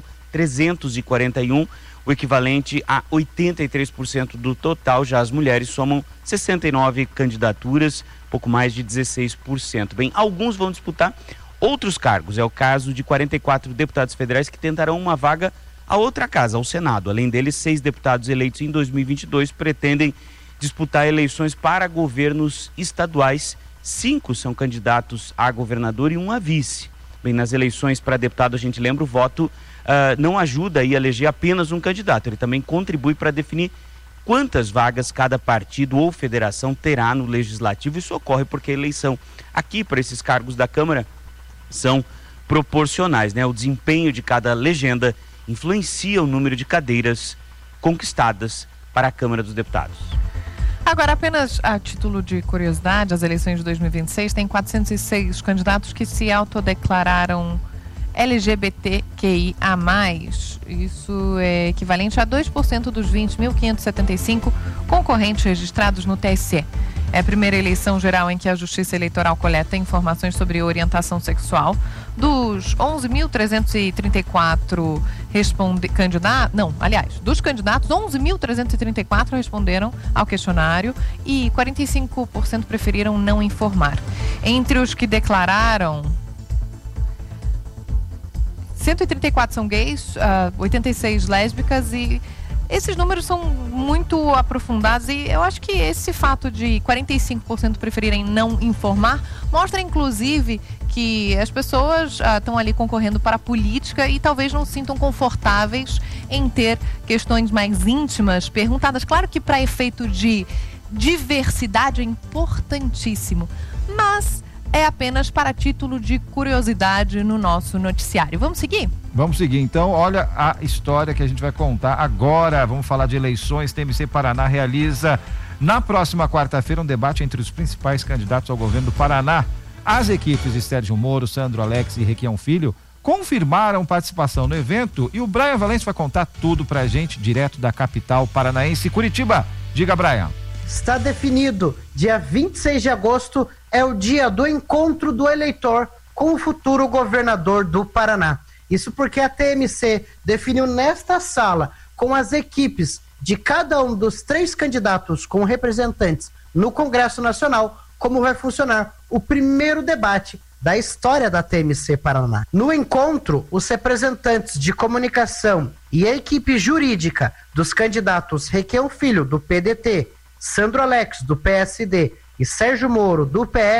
341, o equivalente a 83% do total. Já as mulheres somam 69 candidaturas, pouco mais de 16%. Bem, alguns vão disputar outros cargos. É o caso de 44 deputados federais que tentarão uma vaga a outra casa, ao Senado. Além deles, 6 deputados eleitos em 2022 pretendem disputar eleições para governos estaduais. 5 são candidatos a governador e 1 a vice. Bem, nas eleições para deputado, a gente lembra, o voto não ajuda a eleger apenas um candidato. Ele também contribui para definir quantas vagas cada partido ou federação terá no legislativo. Isso ocorre porque a eleição aqui para esses cargos da Câmara são proporcionais, né? O desempenho de cada legenda influencia o número de cadeiras conquistadas para a Câmara dos Deputados. Agora, apenas a título de curiosidade, as eleições de 2026 têm 406 candidatos que se autodeclararam LGBTQIA+. Isso é equivalente a 2% dos 20.575 concorrentes registrados no TSE. É a primeira eleição geral em que a Justiça Eleitoral coleta informações sobre orientação sexual. Dos 11.334 dos candidatos, 11.334 responderam ao questionário e 45% preferiram não informar. Entre os que declararam, 134 são gays, 86 lésbicas, e esses números são muito aprofundados, e eu acho que esse fato de 45% preferirem não informar mostra, inclusive, que as pessoas estão ali concorrendo para a política e talvez não se sintam confortáveis em ter questões mais íntimas perguntadas. Claro que para efeito de diversidade é importantíssimo, mas é apenas para título de curiosidade no nosso noticiário. Vamos seguir? Vamos seguir, então. Olha a história que a gente vai contar agora. Vamos falar de eleições. TMC Paraná realiza na próxima quarta-feira um debate entre os principais candidatos ao governo do Paraná. As equipes de Sérgio Moro, Sandro Alex e Requião Filho confirmaram participação no evento, e o Brian Valente vai contar tudo pra gente, direto da capital paranaense, Curitiba. Diga, Brian. Está definido, dia 26 de agosto é o dia do encontro do eleitor com o futuro governador do Paraná. Isso porque a TMC definiu nesta sala, com as equipes de cada um dos 3 candidatos com representantes no Congresso Nacional, como vai funcionar o primeiro debate da história da TMC Paraná. No encontro, os representantes de comunicação e a equipe jurídica dos candidatos Requião Filho, do PDT, Sandro Alex, do PSD, e Sérgio Moro, do PL,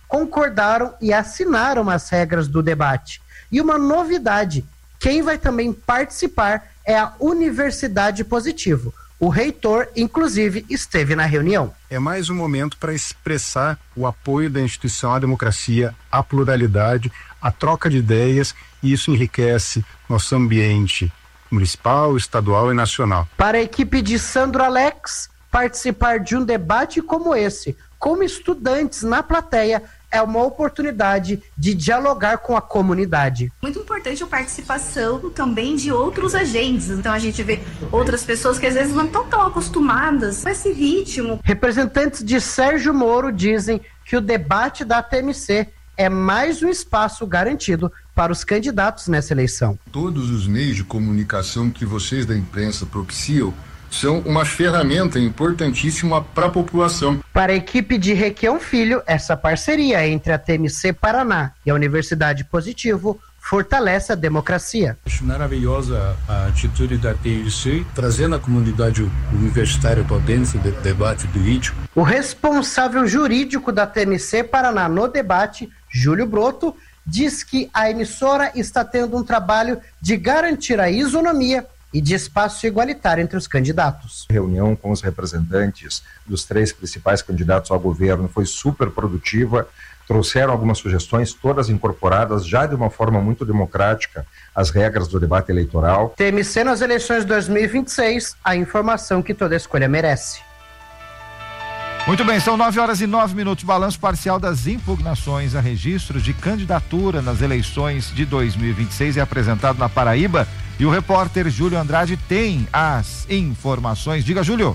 concordaram e assinaram as regras do debate. E uma novidade, quem vai também participar é a Universidade Positivo. O reitor, inclusive, esteve na reunião. É mais um momento para expressar o apoio da instituição à democracia, à pluralidade, à troca de ideias, e isso enriquece nosso ambiente municipal, estadual e nacional. Para a equipe de Sandro Alex, participar de um debate como esse, como estudantes na plateia, é uma oportunidade de dialogar com a comunidade. Muito importante a participação também de outros agentes. Então a gente vê outras pessoas que às vezes não estão tão acostumadas com esse ritmo. Representantes de Sérgio Moro dizem que o debate da TMC é mais um espaço garantido para os candidatos nessa eleição. Todos os meios de comunicação que vocês da imprensa propiciam são uma ferramenta importantíssima para a população. Para a equipe de Requião Filho, essa parceria entre a TMC Paraná e a Universidade Positivo fortalece a democracia. Acho maravilhosa a atitude da TMC, trazendo a comunidade universitária para dentro do debate político. O responsável jurídico da TMC Paraná no debate, Júlio Broto, diz que a emissora está tendo um trabalho de garantir a isonomia e de espaço igualitário entre os candidatos. A reunião com os representantes dos 3 principais candidatos ao governo foi super produtiva, trouxeram algumas sugestões, todas incorporadas já de uma forma muito democrática às regras do debate eleitoral. TMC nas eleições de 2026, a informação que toda escolha merece. Muito bem, são 9h09, balanço parcial das impugnações a registro de candidatura nas eleições de 2026 é apresentado na Paraíba e o repórter Júlio Andrade tem as informações. Diga, Júlio.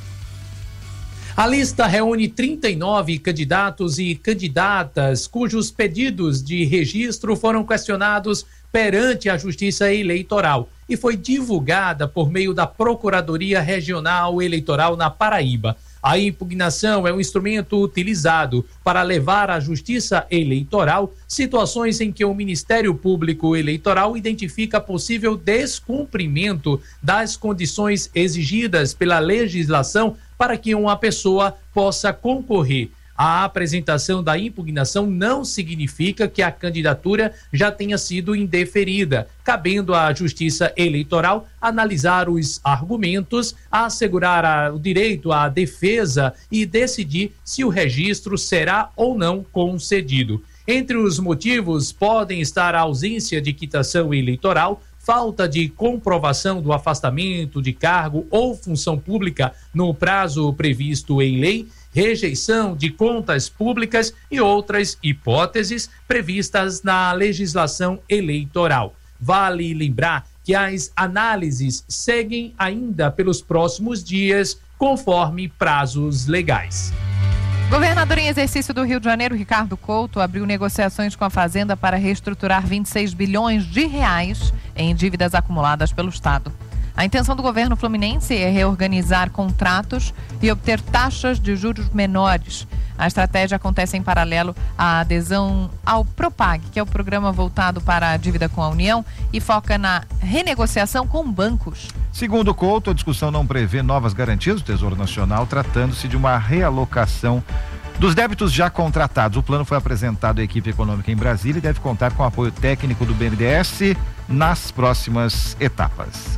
A lista reúne 39 candidatos e candidatas cujos pedidos de registro foram questionados perante a Justiça Eleitoral e foi divulgada por meio da Procuradoria Regional Eleitoral na Paraíba. A impugnação é um instrumento utilizado para levar à Justiça Eleitoral situações em que o Ministério Público Eleitoral identifica possível descumprimento das condições exigidas pela legislação para que uma pessoa possa concorrer. A apresentação da impugnação não significa que a candidatura já tenha sido indeferida, cabendo à Justiça Eleitoral analisar os argumentos, assegurar o direito à defesa e decidir se o registro será ou não concedido. Entre os motivos podem estar a ausência de quitação eleitoral, falta de comprovação do afastamento de cargo ou função pública no prazo previsto em lei, rejeição de contas públicas e outras hipóteses previstas na legislação eleitoral. Vale lembrar que as análises seguem ainda pelos próximos dias, conforme prazos legais. Governador em exercício do Rio de Janeiro, Ricardo Couto, abriu negociações com a Fazenda para reestruturar 26 bilhões de reais em dívidas acumuladas pelo Estado. A intenção do governo fluminense é reorganizar contratos e obter taxas de juros menores. A estratégia acontece em paralelo à adesão ao Propag, que é o programa voltado para a dívida com a União e foca na renegociação com bancos. Segundo Couto, a discussão não prevê novas garantias do Tesouro Nacional, tratando-se de uma realocação dos débitos já contratados. O plano foi apresentado à equipe econômica em Brasília e deve contar com o apoio técnico do BNDES nas próximas etapas.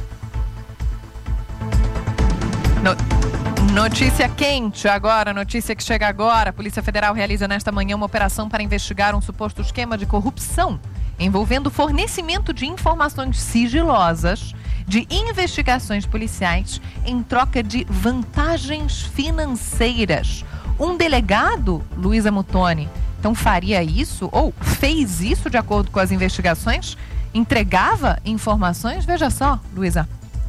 Notícia quente agora, notícia que chega agora. A Polícia Federal realiza nesta manhã uma operação para investigar um suposto esquema de corrupção envolvendo fornecimento de informações sigilosas de investigações policiais em troca de vantagens financeiras. Um delegado, Luísa Muttoni, então faria isso ou fez isso de acordo com as investigações? Entregava informações? Veja só, Luísa.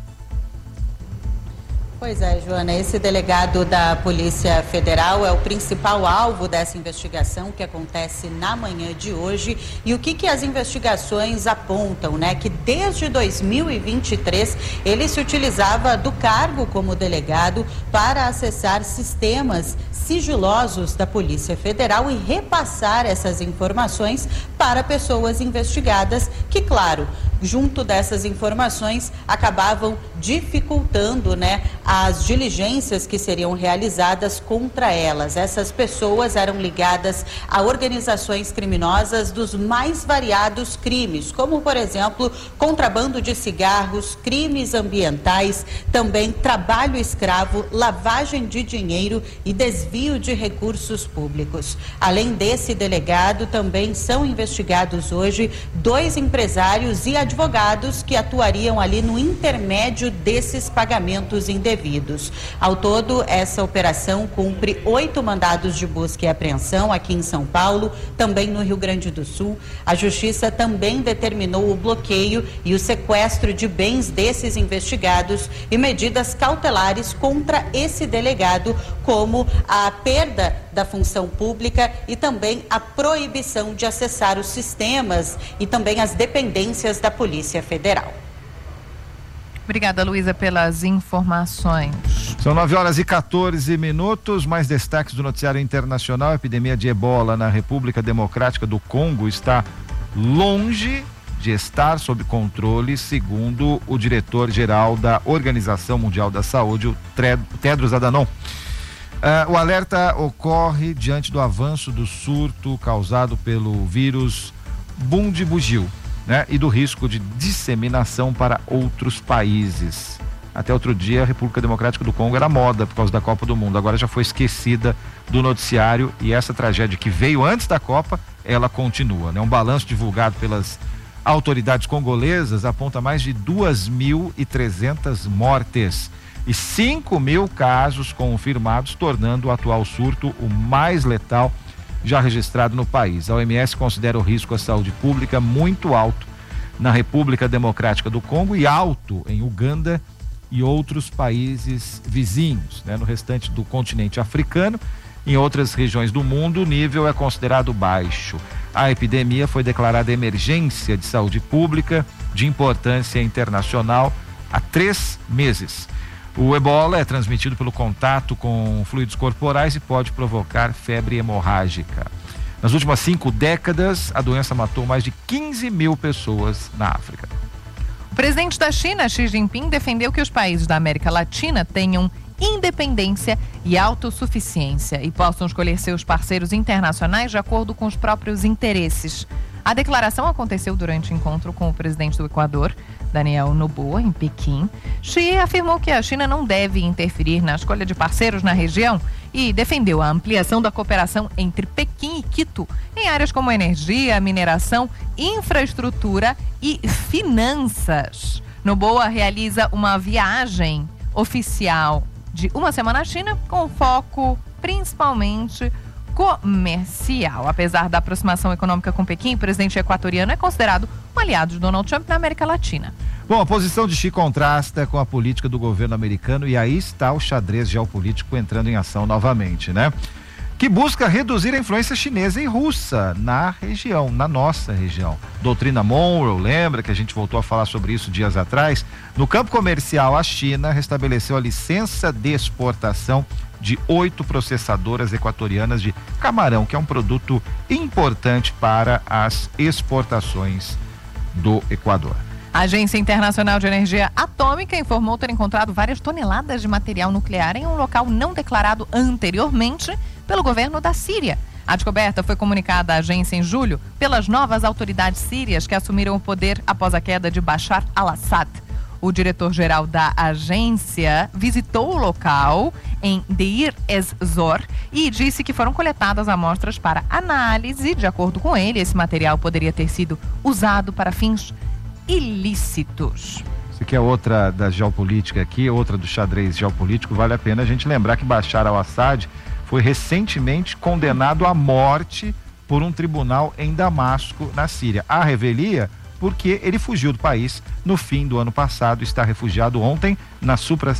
Pois é, Joana, esse delegado da Polícia Federal é o principal alvo dessa investigação que acontece na manhã de hoje. E o que as investigações apontam, né? Que desde 2023 ele se utilizava do cargo como delegado para acessar sistemas sigilosos da Polícia Federal e repassar essas informações para pessoas investigadas que, claro, junto dessas informações acabavam dificultando, né, as diligências que seriam realizadas contra elas. Essas pessoas eram ligadas a organizações criminosas dos mais variados crimes, como, por exemplo, contrabando de cigarros, crimes ambientais, também trabalho escravo, lavagem de dinheiro e desvio de recursos públicos. Além desse delegado, também são investigados hoje 2 empresários e advogados que atuariam ali no intermédio desses pagamentos indevidos. Ao todo, essa operação cumpre 8 mandados de busca e apreensão aqui em São Paulo, também no Rio Grande do Sul. A Justiça também determinou o bloqueio e o sequestro de bens desses investigados e medidas cautelares contra esse delegado, como a perda da função pública e também a proibição de acessar os sistemas e também as dependências da Polícia Federal. Obrigada, Luísa, pelas informações. São 9h14. Mais destaques do noticiário internacional. A epidemia de ebola na República Democrática do Congo está longe de estar sob controle, segundo o diretor-geral da Organização Mundial da Saúde, o Tedros Adhanom. O alerta ocorre diante do avanço do surto causado pelo vírus Bundibugyo, né, e do risco de disseminação para outros países. Até outro dia, a República Democrática do Congo era moda por causa da Copa do Mundo. Agora já foi esquecida do noticiário e essa tragédia que veio antes da Copa, ela continua, né? Um balanço divulgado pelas autoridades congolesas aponta mais de 2.300 mortes e 5.000 casos confirmados, tornando o atual surto o mais letal já registrado no país. A OMS considera o risco à saúde pública muito alto na República Democrática do Congo e alto em Uganda e outros países vizinhos, né? No restante do continente africano, em outras regiões do mundo, o nível é considerado baixo. A epidemia foi declarada emergência de saúde pública de importância internacional há 3 meses. O ebola é transmitido pelo contato com fluidos corporais e pode provocar febre hemorrágica. Nas últimas 5 décadas, a doença matou mais de 15.000 pessoas na África. O presidente da China, Xi Jinping, defendeu que os países da América Latina tenham independência e autossuficiência e possam escolher seus parceiros internacionais de acordo com os próprios interesses. A declaração aconteceu durante o encontro com o presidente do Equador, Daniel Noboa, em Pequim. Xi afirmou que a China não deve interferir na escolha de parceiros na região e defendeu a ampliação da cooperação entre Pequim e Quito em áreas como energia, mineração, infraestrutura e finanças. Noboa realiza uma viagem oficial de 1 semana à China com foco principalmente comercial. Apesar da aproximação econômica com Pequim, o presidente equatoriano é considerado um aliado de Donald Trump na América Latina. Bom, a posição de Xi contrasta com a política do governo americano e aí está o xadrez geopolítico entrando em ação novamente, né? Que busca reduzir a influência chinesa e russa na região, na nossa região. Doutrina Monroe, lembra que a gente voltou a falar sobre isso dias atrás? No campo comercial, a China restabeleceu a licença de exportação de 8 processadoras equatorianas de camarão, que é um produto importante para as exportações do Equador. A Agência Internacional de Energia Atômica informou ter encontrado várias toneladas de material nuclear em um local não declarado anteriormente pelo governo da Síria. A descoberta foi comunicada à agência em julho pelas novas autoridades sírias que assumiram o poder após a queda de Bashar al-Assad. O diretor-geral da agência visitou o local em Deir ez-Zor e disse que foram coletadas amostras para análise. De acordo com ele, esse material poderia ter sido usado para fins ilícitos. Isso aqui é outra da geopolítica aqui, outra do xadrez geopolítico. Vale a pena a gente lembrar que Bashar al-Assad foi recentemente condenado à morte por um tribunal em Damasco, na Síria. A revelia porque ele fugiu do país no fim do ano passado, está refugiado na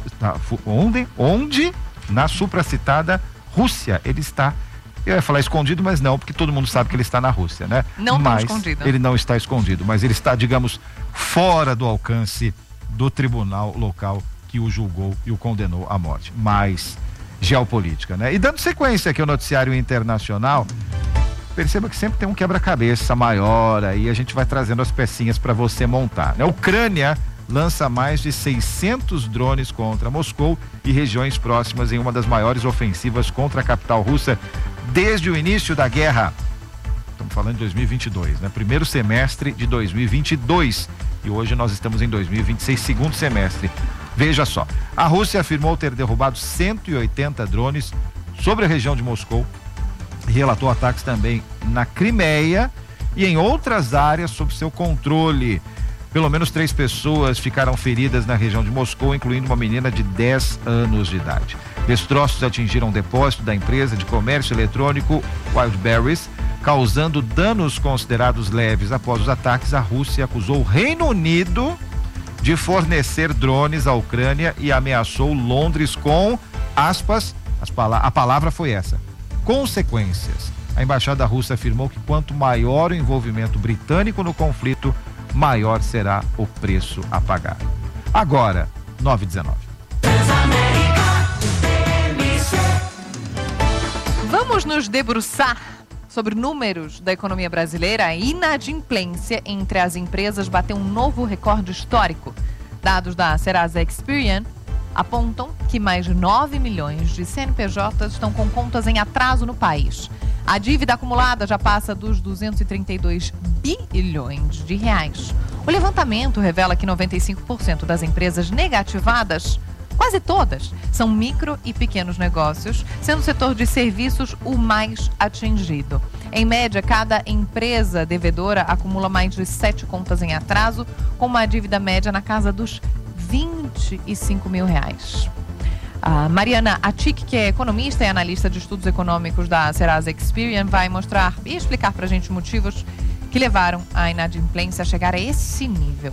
supracitada Rússia. Ele está, eu ia falar escondido, mas não, porque todo mundo sabe que ele está na Rússia, né? Não mas escondido. Ele não está escondido, mas ele está, digamos, fora do alcance do tribunal local que o julgou e o condenou à morte. Mais geopolítica, né? E dando sequência aqui ao noticiário internacional, perceba que sempre tem um quebra-cabeça maior aí, a gente vai trazendo as pecinhas para você montar, né? A Ucrânia lança mais de 600 drones contra Moscou e regiões próximas em uma das maiores ofensivas contra a capital russa desde o início da guerra. Estamos falando de 2022, né? Primeiro semestre de 2022. E hoje nós estamos em 2026, segundo semestre. Veja só, a Rússia afirmou ter derrubado 180 drones sobre a região de Moscou e relatou ataques também na Crimeia e em outras áreas sob seu controle. Pelo menos 3 pessoas ficaram feridas na região de Moscou, incluindo uma menina de 10 anos de idade. Destroços atingiram um depósito da empresa de comércio eletrônico Wildberries, causando danos considerados leves. Após os ataques, a Rússia acusou o Reino Unido de fornecer drones à Ucrânia e ameaçou Londres com, aspas, a palavra foi essa, consequências. A embaixada russa afirmou que quanto maior o envolvimento britânico no conflito, maior será o preço a pagar. Agora, 9h19. Vamos nos debruçar sobre números da economia brasileira. A inadimplência entre as empresas bateu um novo recorde histórico. Dados da Serasa Experian apontam que mais de 9 milhões de CNPJs estão com contas em atraso no país. A dívida acumulada já passa dos 232 bilhões de reais. O levantamento revela que 95% das empresas negativadas, quase todas, são micro e pequenos negócios, sendo o setor de serviços o mais atingido. Em média, cada empresa devedora acumula mais de 7 contas em atraso, com uma dívida média na casa dos 25 mil reais. A Mariana Atic, que é economista e analista de estudos econômicos da Serasa Experian, vai mostrar e explicar para a gente os motivos que levaram a inadimplência a chegar a esse nível.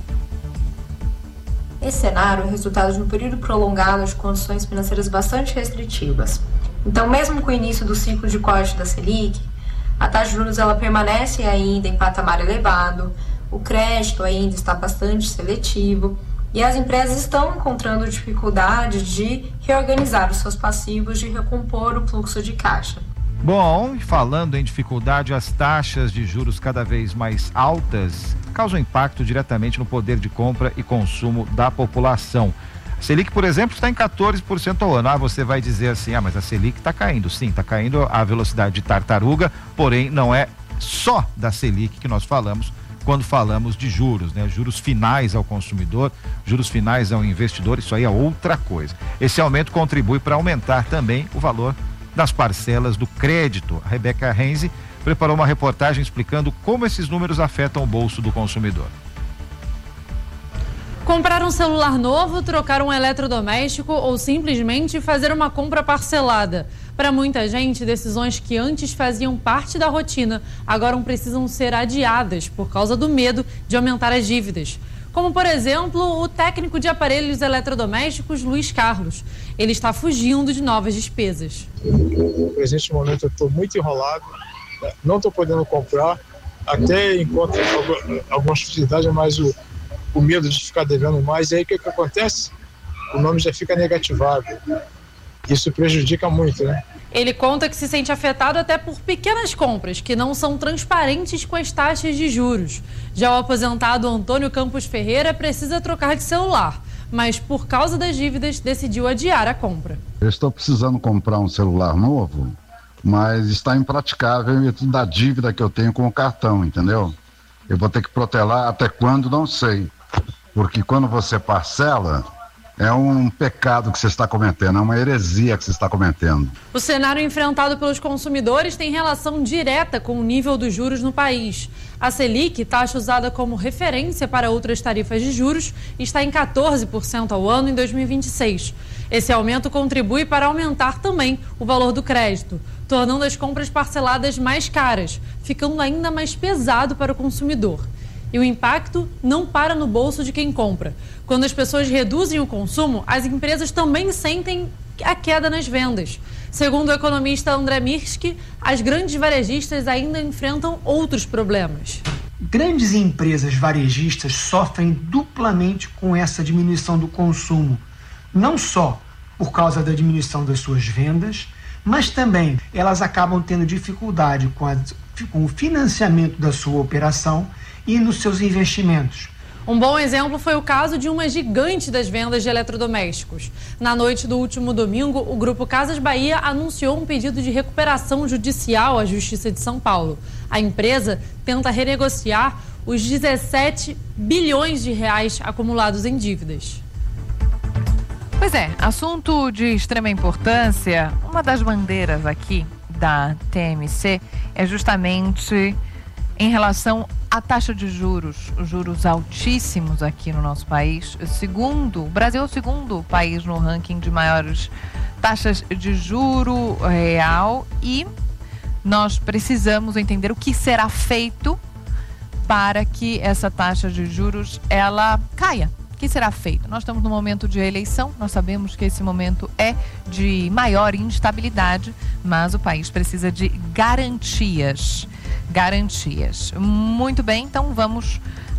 Esse cenário é resultado de um período prolongado de condições financeiras bastante restritivas. Então, mesmo com o início do ciclo de corte da Selic, a taxa de juros ela permanece ainda em patamar elevado, o crédito ainda está bastante seletivo e as empresas estão encontrando dificuldade de reorganizar os seus passivos, de recompor o fluxo de caixa. Bom, falando em dificuldade, as taxas de juros cada vez mais altas causam impacto diretamente no poder de compra e consumo da população. A Selic, por exemplo, está em 14% ao ano. Você vai dizer assim, mas a Selic está caindo. Sim, está caindo a velocidade de tartaruga, porém não é só da Selic que nós falamos quando falamos de juros, né? Juros finais ao consumidor, juros finais ao investidor, isso aí é outra coisa. Esse aumento contribui para aumentar também o valor das parcelas do crédito. A Rebeca Renzi preparou uma reportagem explicando como esses números afetam o bolso do consumidor. Comprar um celular novo, trocar um eletrodoméstico ou simplesmente fazer uma compra parcelada. Para muita gente, decisões que antes faziam parte da rotina agora precisam ser adiadas por causa do medo de aumentar as dívidas. Como, por exemplo, o técnico de aparelhos eletrodomésticos Luiz Carlos. Ele está fugindo de novas despesas. No presente momento eu estou muito enrolado, não estou podendo comprar, até encontro algumas facilidades, mas o medo de ficar devendo mais. E aí o que acontece? O nome já fica negativado. Isso prejudica muito, né? Ele conta que se sente afetado até por pequenas compras que não são transparentes com as taxas de juros. Já o aposentado Antônio Campos Ferreira precisa trocar de celular, mas por causa das dívidas decidiu adiar a compra. Eu estou precisando comprar um celular novo, mas está impraticável em virtude da dívida que eu tenho com o cartão, entendeu? Eu vou ter que protelar até quando, não sei. Porque quando você parcela, é um pecado que você está cometendo, é uma heresia que você está cometendo. O cenário enfrentado pelos consumidores tem relação direta com o nível dos juros no país. A Selic, taxa usada como referência para outras tarifas de juros, está em 14% ao ano em 2026. Esse aumento contribui para aumentar também o valor do crédito, tornando as compras parceladas mais caras, ficando ainda mais pesado para o consumidor. E o impacto não para no bolso de quem compra. Quando as pessoas reduzem o consumo, as empresas também sentem a queda nas vendas. Segundo o economista André Mirsky, as grandes varejistas ainda enfrentam outros problemas. Grandes empresas varejistas sofrem duplamente com essa diminuição do consumo. Não só por causa da diminuição das suas vendas, mas também elas acabam tendo dificuldade com o financiamento da sua operação e nos seus investimentos. Um bom exemplo foi o caso de uma gigante das vendas de eletrodomésticos. Na noite do último domingo, o Grupo Casas Bahia anunciou um pedido de recuperação judicial à Justiça de São Paulo. A empresa tenta renegociar os 17 bilhões de reais acumulados em dívidas. Pois é, assunto de extrema importância. Uma das bandeiras aqui da TMC é justamente em relação à taxa de juros altíssimos aqui no nosso país. O Brasil é o segundo país no ranking de maiores taxas de juro real e nós precisamos entender o que será feito para que essa taxa de juros ela caia. O que será feito? Nós estamos no momento de eleição, nós sabemos que esse momento é de maior instabilidade, mas o país precisa de garantias. Muito bem, então vamos